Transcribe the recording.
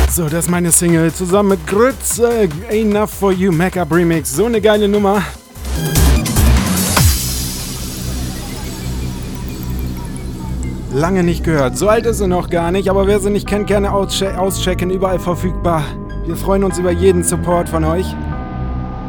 So, das ist meine Single zusammen mit Grütze, Enough For You Make-up Remix. So eine geile Nummer. Lange nicht gehört. So alt ist sie noch gar nicht, aber wer sie nicht kennt, gerne auschecken. Überall verfügbar. Wir freuen uns über jeden Support von euch.